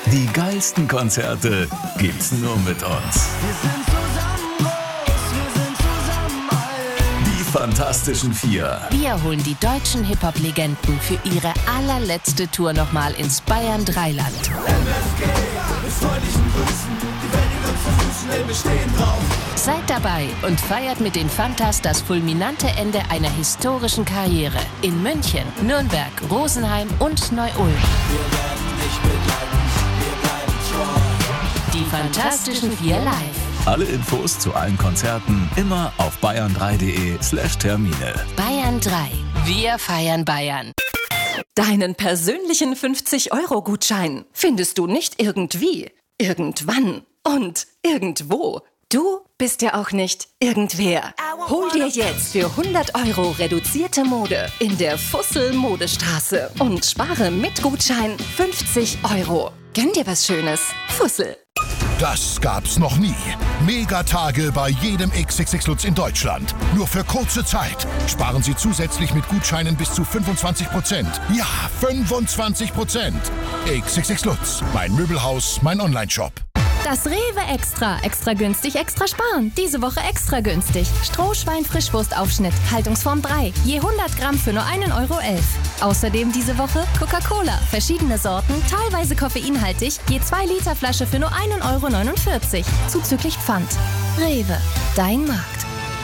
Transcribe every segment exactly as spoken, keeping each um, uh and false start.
Die geilsten Konzerte gibt's nur mit uns. Wir sind zusammen groß, wir sind zusammen alt. Die Fantastischen Vier. Wir holen die deutschen Hip-Hop-Legenden für ihre allerletzte Tour nochmal ins Bayern drei Land. M F G, mit freundlichen Grüßen, die Welt in unseren Füßen, ey, wir stehen drauf. Seid dabei und feiert mit den Fantas das fulminante Ende einer historischen Karriere in München, Nürnberg, Rosenheim und Neu-Ulm. Wir werden dich begleiten, wir bleiben treu. Die Fantastischen Vier live. Alle Infos zu allen Konzerten immer auf bayern drei punkt de slash Termine. Bayern drei. Wir feiern Bayern. Deinen persönlichen fünfzig-Euro-Gutschein findest du nicht irgendwie, irgendwann und irgendwo. Du bist ja auch nicht irgendwer. Hol dir jetzt für hundert Euro reduzierte Mode in der Fussel Modestraße und spare mit Gutschein fünfzig Euro. Gönn dir was Schönes. Fussel. Das gab's noch nie. Megatage bei jedem X X X Lutz in Deutschland. Nur für kurze Zeit. Sparen Sie zusätzlich mit Gutscheinen bis zu fünfundzwanzig Prozent. Ja, fünfundzwanzig Prozent. X X X Lutz, mein Möbelhaus, mein Onlineshop. Das Rewe Extra. Extra günstig, extra sparen. Diese Woche extra günstig. Strohschwein-Frischwurstaufschnitt. Haltungsform drei. Je hundert Gramm für nur einen Euro elf. Außerdem diese Woche Coca-Cola. Verschiedene Sorten, teilweise koffeinhaltig. Je zwei Liter Flasche für nur einen Euro neunundvierzig. Zuzüglich Pfand. Rewe. Dein Markt.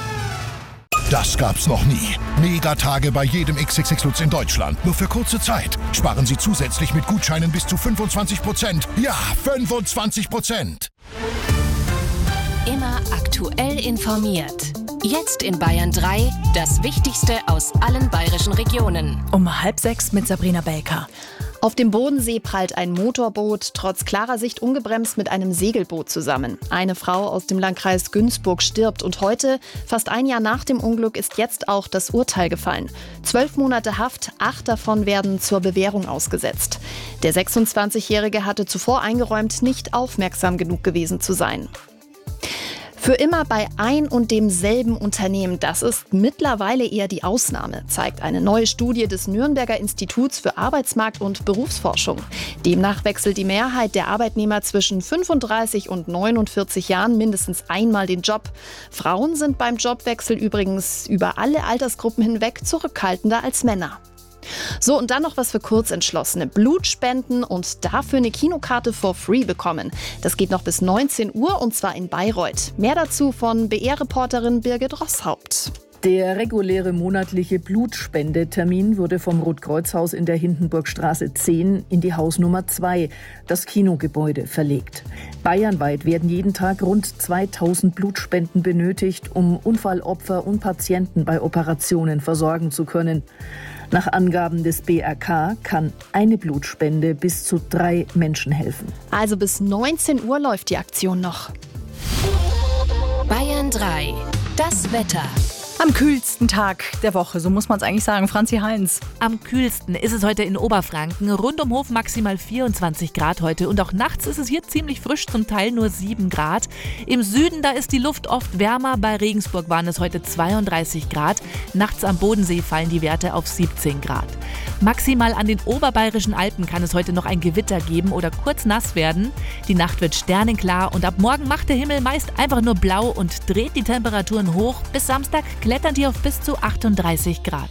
Das gab's noch nie. Megatage bei jedem X X X Lutz in Deutschland. Nur für kurze Zeit. Sparen Sie zusätzlich mit Gutscheinen bis zu fünfundzwanzig Prozent. Ja, fünfundzwanzig Prozent. Immer aktuell informiert. Jetzt in Bayern drei, das Wichtigste aus allen bayerischen Regionen. Um halb sechs mit Sabrina Belker. Auf dem Bodensee prallt ein Motorboot trotz klarer Sicht ungebremst mit einem Segelboot zusammen. Eine Frau aus dem Landkreis Günzburg stirbt und heute, fast ein Jahr nach dem Unglück, ist jetzt auch das Urteil gefallen. Zwölf Monate Haft, acht davon werden zur Bewährung ausgesetzt. Der sechsundzwanzigjährige hatte zuvor eingeräumt, nicht aufmerksam genug gewesen zu sein. Für immer bei ein und demselben Unternehmen, das ist mittlerweile eher die Ausnahme, zeigt eine neue Studie des Nürnberger Instituts für Arbeitsmarkt- und Berufsforschung. Demnach wechselt die Mehrheit der Arbeitnehmer zwischen fünfunddreißig und neunundvierzig Jahren mindestens einmal den Job. Frauen sind beim Jobwechsel übrigens über alle Altersgruppen hinweg zurückhaltender als Männer. So, und dann noch was für Kurzentschlossene. Blut spenden und dafür eine Kinokarte for free bekommen. Das geht noch bis neunzehn Uhr und zwar in Bayreuth. Mehr dazu von B R-Reporterin Birgit Rosshaupt. Der reguläre monatliche Blutspendetermin wurde vom Rotkreuzhaus in der Hindenburgstraße zehn in die Hausnummer zwei, das Kinogebäude, verlegt. Bayernweit werden jeden Tag rund zweitausend Blutspenden benötigt, um Unfallopfer und Patienten bei Operationen versorgen zu können. Nach Angaben des B R K kann eine Blutspende bis zu drei Menschen helfen. Also bis neunzehn Uhr läuft die Aktion noch. Bayern drei. Das Wetter. Am kühlsten Tag der Woche, so muss man es eigentlich sagen. Franzi Heinz. Am kühlsten ist es heute in Oberfranken. Rund um Hof maximal vierundzwanzig Grad heute. Und auch nachts ist es hier ziemlich frisch, zum Teil nur sieben Grad. Im Süden, da ist die Luft oft wärmer. Bei Regensburg waren es heute zweiunddreißig Grad. Nachts am Bodensee fallen die Werte auf siebzehn Grad. Maximal an den oberbayerischen Alpen kann es heute noch ein Gewitter geben oder kurz nass werden. Die Nacht wird sternenklar und ab morgen macht der Himmel meist einfach nur blau und dreht die Temperaturen hoch. Bis Samstag klettern die auf bis zu achtunddreißig Grad.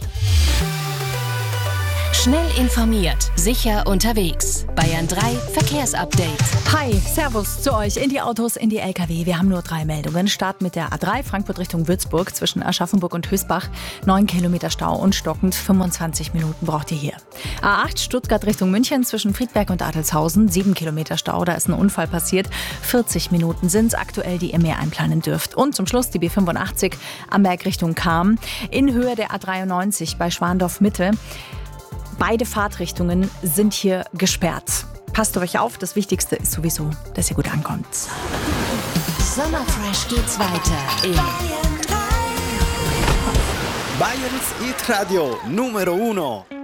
Schnell informiert, sicher unterwegs. Bayern drei Verkehrsupdate. Hi, Servus zu euch in die Autos, in die L K W. Wir haben nur drei Meldungen. Start mit der A drei Frankfurt Richtung Würzburg zwischen Aschaffenburg und Hösbach. neun Kilometer Stau und stockend. fünfundzwanzig Minuten braucht ihr hier. A acht Stuttgart Richtung München zwischen Friedberg und Adelshausen. sieben Kilometer Stau, da ist ein Unfall passiert. vierzig Minuten sind es aktuell, die ihr mehr einplanen dürft. Und zum Schluss die B fünfundachtzig Amberg Richtung Cham. In Höhe der A dreiundneunzig bei Schwandorf Mitte. Beide Fahrtrichtungen sind hier gesperrt. Passt euch auf, das Wichtigste ist sowieso, dass ihr gut ankommt. Sommerfresh geht's weiter in Bayerns Hit Radio Numero Uno.